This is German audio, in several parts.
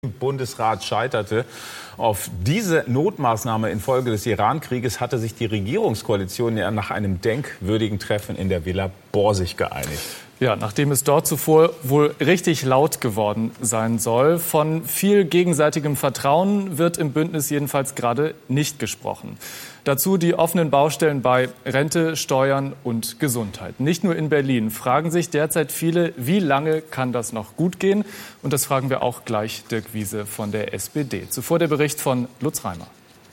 Bundesrat scheiterte. Auf diese Notmaßnahme infolge des Iran-Krieges hatte sich die Regierungskoalition ja nach einem denkwürdigen Treffen in der Villa Borsig geeinigt. Ja, nachdem es dort zuvor wohl richtig laut geworden sein soll. Von viel gegenseitigem Vertrauen wird im Bündnis jedenfalls gerade nicht gesprochen. Dazu die offenen Baustellen bei Rente, Steuern und Gesundheit. Nicht nur in Berlin fragen sich derzeit viele, wie lange kann das noch gut gehen? Und das fragen wir auch gleich Dirk Wiese von der SPD. Zuvor der Bericht von Lutz Reimer.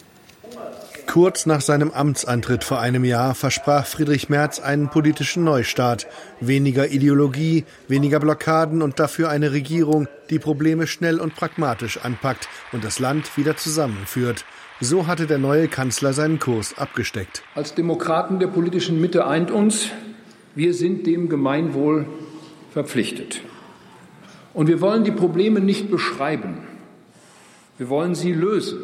Kurz nach seinem Amtsantritt vor einem Jahr versprach Friedrich Merz einen politischen Neustart. Weniger Ideologie, weniger Blockaden und dafür eine Regierung, die Probleme schnell und pragmatisch anpackt und das Land wieder zusammenführt. So hatte der neue Kanzler seinen Kurs abgesteckt. Als Demokraten der politischen Mitte eint uns, wir sind dem Gemeinwohl verpflichtet. Und wir wollen die Probleme nicht beschreiben. Wir wollen sie lösen.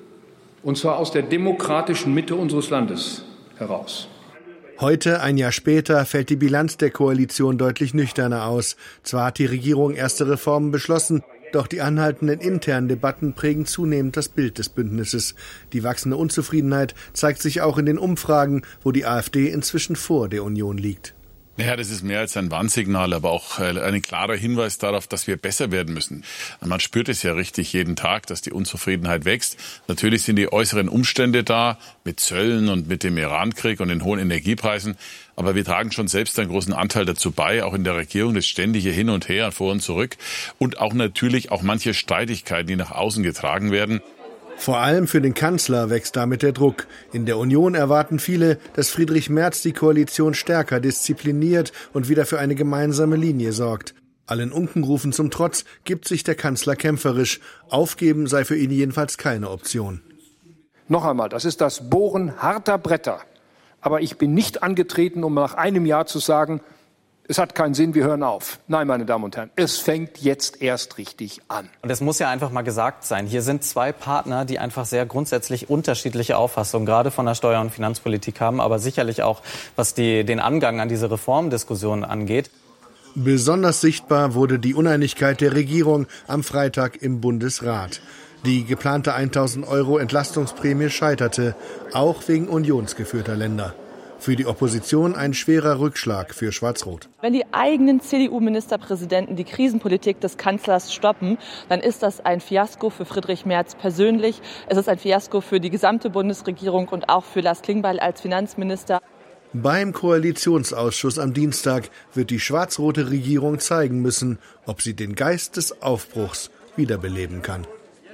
Und zwar aus der demokratischen Mitte unseres Landes heraus. Heute, ein Jahr später, fällt die Bilanz der Koalition deutlich nüchterner aus. Zwar hat die Regierung erste Reformen beschlossen, doch die anhaltenden internen Debatten prägen zunehmend das Bild des Bündnisses. Die wachsende Unzufriedenheit zeigt sich auch in den Umfragen, wo die AfD inzwischen vor der Union liegt. Ja, das ist mehr als ein Warnsignal, aber auch ein klarer Hinweis darauf, dass wir besser werden müssen. Man spürt es ja richtig jeden Tag, dass die Unzufriedenheit wächst. Natürlich sind die äußeren Umstände da, mit Zöllen und mit dem Iran-Krieg und den hohen Energiepreisen. Aber wir tragen schon selbst einen großen Anteil dazu bei, auch in der Regierung, das ständige Hin und Her, vor und zurück. Und auch natürlich auch manche Streitigkeiten, die nach außen getragen werden. Vor allem für den Kanzler wächst damit der Druck. In der Union erwarten viele, dass Friedrich Merz die Koalition stärker diszipliniert und wieder für eine gemeinsame Linie sorgt. Allen Unkenrufen zum Trotz gibt sich der Kanzler kämpferisch. Aufgeben sei für ihn jedenfalls keine Option. Noch einmal, das ist das Bohren harter Bretter. Aber ich bin nicht angetreten, um nach einem Jahr zu sagen, es hat keinen Sinn, wir hören auf. Nein, meine Damen und Herren, es fängt jetzt erst richtig an. Und es muss ja einfach mal gesagt sein, hier sind zwei Partner, die einfach sehr grundsätzlich unterschiedliche Auffassungen, gerade von der Steuer- und Finanzpolitik haben, aber sicherlich auch, was den Angang an diese Reformdiskussion angeht. Besonders sichtbar wurde die Uneinigkeit der Regierung am Freitag im Bundesrat. Die geplante 1.000 € Entlastungsprämie scheiterte, auch wegen unionsgeführter Länder. Für die Opposition ein schwerer Rückschlag für Schwarz-Rot. Wenn die eigenen CDU-Ministerpräsidenten die Krisenpolitik des Kanzlers stoppen, dann ist das ein Fiasko für Friedrich Merz persönlich. Es ist ein Fiasko für die gesamte Bundesregierung und auch für Lars Klingbeil als Finanzminister. Beim Koalitionsausschuss am Dienstag wird die schwarz-rote Regierung zeigen müssen, ob sie den Geist des Aufbruchs wiederbeleben kann.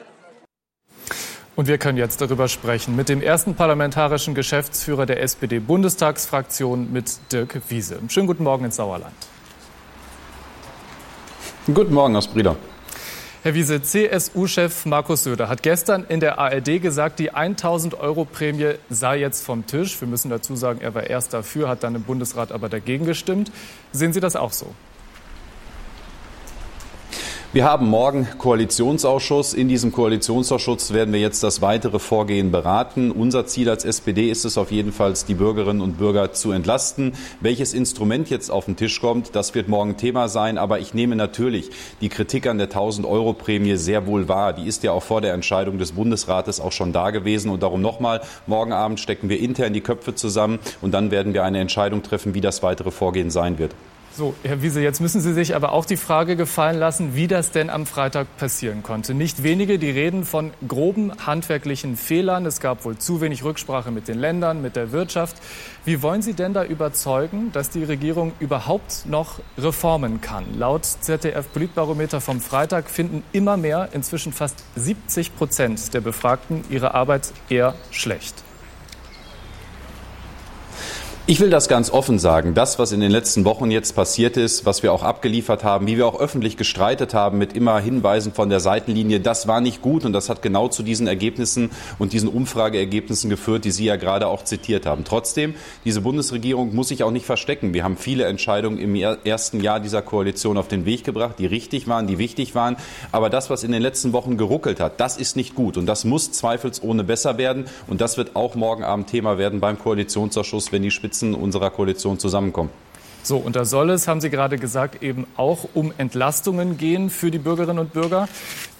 Und wir können jetzt darüber sprechen mit dem ersten parlamentarischen Geschäftsführer der SPD-Bundestagsfraktion, mit Dirk Wiese. Schönen guten Morgen ins Sauerland. Guten Morgen aus Brieda. Herr Wiese, CSU-Chef Markus Söder hat gestern in der ARD gesagt, die 1.000 € Prämie sei jetzt vom Tisch. Wir müssen dazu sagen, er war erst dafür, hat dann im Bundesrat aber dagegen gestimmt. Sehen Sie das auch so? Wir haben morgen Koalitionsausschuss. In diesem Koalitionsausschuss werden wir jetzt das weitere Vorgehen beraten. Unser Ziel als SPD ist es auf jeden Fall, die Bürgerinnen und Bürger zu entlasten. Welches Instrument jetzt auf den Tisch kommt, das wird morgen Thema sein. Aber ich nehme natürlich die Kritik an der 1.000 € Prämie sehr wohl wahr. Die ist ja auch vor der Entscheidung des Bundesrates auch schon da gewesen. Und darum nochmal, morgen Abend stecken wir intern die Köpfe zusammen und dann werden wir eine Entscheidung treffen, wie das weitere Vorgehen sein wird. So, Herr Wiese, jetzt müssen Sie sich aber auch die Frage gefallen lassen, wie das denn am Freitag passieren konnte. Nicht wenige, die reden von groben handwerklichen Fehlern. Es gab wohl zu wenig Rücksprache mit den Ländern, mit der Wirtschaft. Wie wollen Sie denn da überzeugen, dass die Regierung überhaupt noch reformen kann? Laut ZDF-Politbarometer vom Freitag finden immer mehr, inzwischen fast 70% der Befragten, ihre Arbeit eher schlecht. Ich will das ganz offen sagen. Das, was in den letzten Wochen jetzt passiert ist, was wir auch abgeliefert haben, wie wir auch öffentlich gestreitet haben mit immer Hinweisen von der Seitenlinie, das war nicht gut und das hat genau zu diesen Ergebnissen und diesen Umfrageergebnissen geführt, die Sie ja gerade auch zitiert haben. Trotzdem, diese Bundesregierung muss sich auch nicht verstecken. Wir haben viele Entscheidungen im ersten Jahr dieser Koalition auf den Weg gebracht, die richtig waren, die wichtig waren. Aber das, was in den letzten Wochen geruckelt hat, das ist nicht gut und das muss zweifelsohne besser werden. Und das wird auch morgen Abend Thema werden beim Koalitionsausschuss, wenn die Spitzen unserer Koalition zusammenkommen. So, und da soll es, haben Sie gerade gesagt, eben auch um Entlastungen gehen für die Bürgerinnen und Bürger.